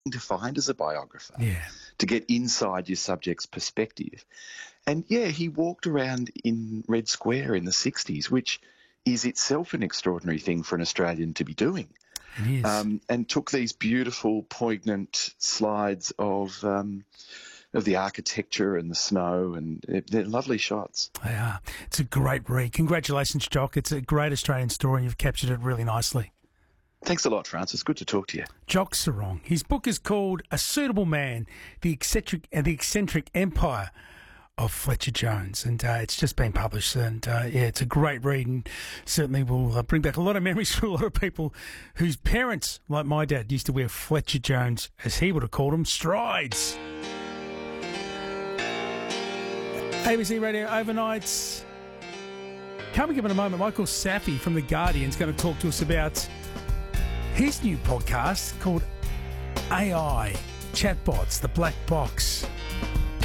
to find as a biographer, Yeah. to get inside your subject's perspective. And yeah, he walked around in Red Square in the 60s, which is itself an extraordinary thing for an Australian to be doing. It is. And took these beautiful, poignant slides of the architecture and the snow, and they're lovely shots. They are. It's a great read. Congratulations, Jock. It's a great Australian story. You've captured it really nicely. Thanks a lot, Francis. Good to talk to you. Jock Serong. His book is called A Suitable Man, The Eccentric Empire of Fletcher Jones, and it's just been published, and it's a great read, and certainly will bring back a lot of memories for a lot of people whose parents, like my dad, used to wear Fletcher Jones, as he would have called them, strides. ABC Radio Overnights. Coming up in a moment, Michael Saffy from The Guardian is going to talk to us about his new podcast called AI Chatbots, The Black Box.